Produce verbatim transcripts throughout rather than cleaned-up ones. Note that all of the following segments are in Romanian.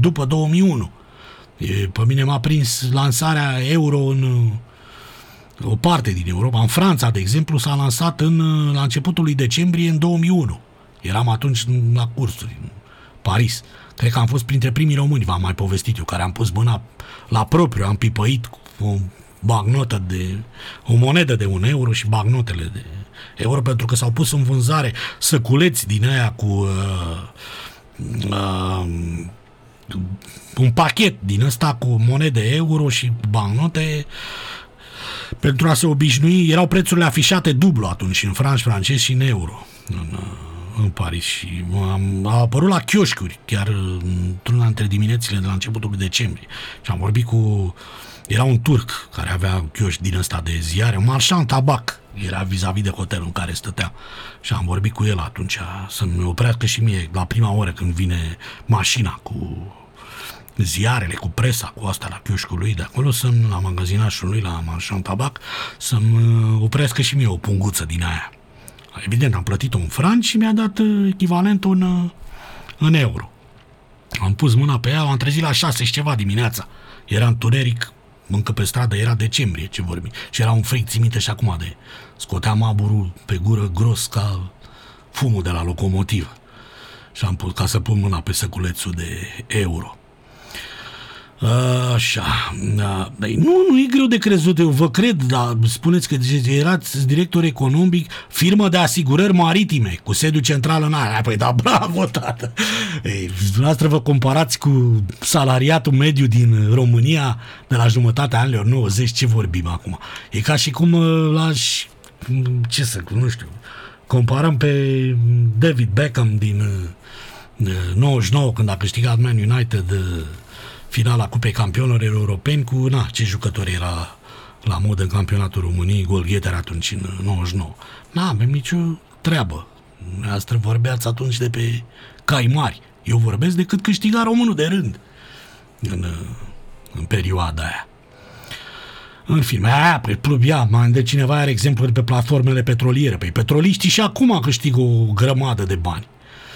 după două mii unu. E, pe mine m-a prins lansarea euro în o parte din Europa. În Franța, de exemplu, s-a lansat în, la începutul lui decembrie în două mii unu. Eram atunci la cursuri în Paris. Cred că am fost printre primii români, v-am mai povestit eu, care am pus mâna la propriu, am pipăit cu o bagnotă de, o monedă de un euro și bagnotele de euro, pentru că s-au pus în vânzare săculeți din aia cu uh, uh, un pachet din ăsta cu monede euro și bagnote pentru a se obișnui. Erau prețurile afișate dublu atunci, în franci francezi și în euro, în, în Paris. Și am, a apărut la chioșcuri, chiar într-una dintre diminețile de la începutul decembrie. Și am vorbit cu... Era un turc care avea chioșc din ăsta de ziare, un marșant tabac, era vis-a-vis de hotelul în care stăteam. Și am vorbit cu el atunci să-mi oprească și mie la prima oră când vine mașina cu ziarele, cu presa, cu asta la chioșcul lui de acolo, să-mi, la magazinașul lui, la marșant tabac, să-mi oprească și mie o punguță din aia. Evident, am plătit-o în franci și mi-a dat echivalentul în, în euro. Am pus mâna pe ea, am trezit la șase și ceva dimineața. Era întuneric, încă pe stradă, era decembrie, ce vorbim. Și era un fric, ții minte și acum de... Scoteam aburul pe gură gros ca fumul de la locomotivă. Și am pus ca să pun mâna pe săculețul de euro. Așa, da. Nu, nu e greu de crezut, eu vă cred, dar spuneți că erați director economic, firmă de asigurări maritime, cu sediu central în aia. Păi da, bravo, tată! Ei, dumneavoastră vă comparați cu salariatul mediu din România de la jumătatea anilor nouăzeci, ce vorbim acum? E ca și cum lași, ce să, nu știu, comparăm pe David Beckham din nouăzeci și nouă, când a câștigat Man United finala Cupei Campionilor Europeni cu, na, ce jucător era la mod în campionatul României, golgheter atunci în nouăzeci și nouă. N-avem nicio treabă. Dumneavoastră vorbeați atunci de pe cai mari. Eu vorbesc de cât câștiga românul de rând în, în perioada aia. În film, aia, pe pluvia, de cineva are exempluri pe platformele petroliere. Păi petroliștii și acum câștigă o grămadă de bani.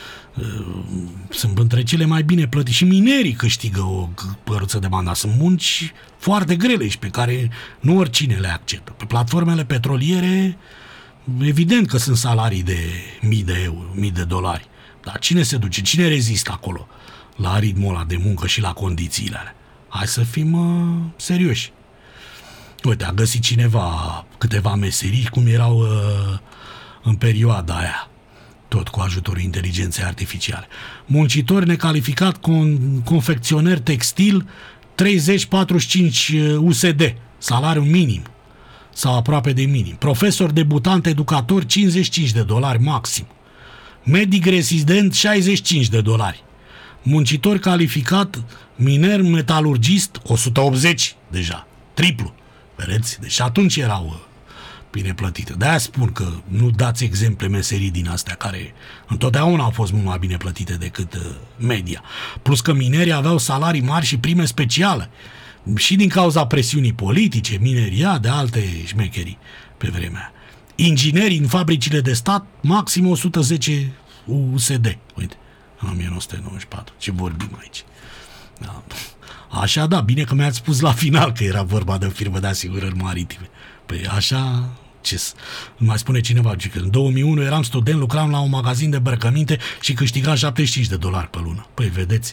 Sunt între cele mai bine plătiți și minerii câștigă o părăță de bani, dar sunt munci foarte grele și pe care nu oricine le acceptă. Pe platformele petroliere, evident că sunt salarii de mii de euro, mii de dolari, dar cine se duce, cine rezistă acolo la ritmul ăla de muncă și la condițiile alea? Hai să fim uh, serioși. Uite, a găsit cineva câteva meserii cum erau uh, în perioada aia, tot cu ajutorul inteligenței artificiale. Muncitor necalificat, con- confecționer textil, treizeci patruzeci și cinci U S D, salariu minim sau aproape de minim. Profesor debutant educator, cincizeci și cinci de dolari maxim. Medic rezident, șaizeci și cinci de dolari. Muncitor calificat, miner, metalurgist, o sută optzeci deja, triplu. Vedeți? Deci atunci erau bine plătite. De-aia spun că nu dați exemple meserii din astea care întotdeauna au fost mult mai bine plătite decât uh, media. Plus că minerii aveau salarii mari și prime speciale. Și din cauza presiunii politice, mineria, de alte șmecherii pe vremea. Inginerii în fabricile de stat, maxim o sută zece U S D. Uite, în o mie nouă sute nouăzeci și patru. Ce vorbim aici? Da. Așa, da, bine că mi-ați spus la final că era vorba de o firmă de asigurări maritime. Păi așa, ce mai spune cineva, că în două mii unu eram student, lucram la un magazin de îmbrăcăminte și câștigam șaptezeci și cinci de dolari pe lună. Păi vedeți?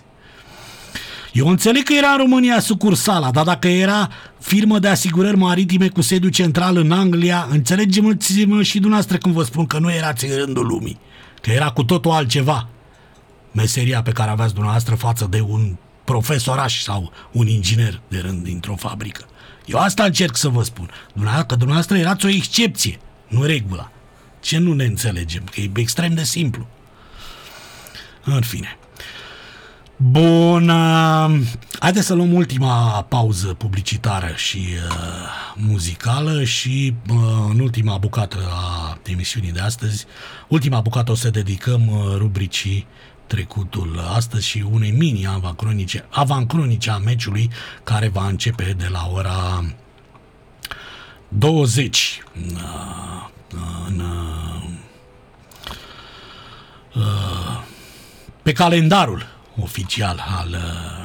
Eu înțeleg că era în România sucursala, dar dacă era firmă de asigurări maritime cu sediu central în Anglia, înțelegeți-mă și dumneavoastră când vă spun că nu erați în rândul lumii, că era cu totul altceva meseria pe care aveați dumneavoastră față de un profesoraș sau un inginer de rând dintr-o fabrică. Eu asta încerc să vă spun. Că dumneavoastră erați o excepție, nu regula. Ce nu ne înțelegem? Că e extrem de simplu. În fine. Bun. Uh, haideți să luăm ultima pauză publicitară și uh, muzicală și uh, în ultima bucată a emisiunii de astăzi, ultima bucată o să dedicăm uh, rubricii trecutul astăzi și unei mini avancronice, avancronice a meciului care va începe de la ora douăzeci în, pe calendarul oficial al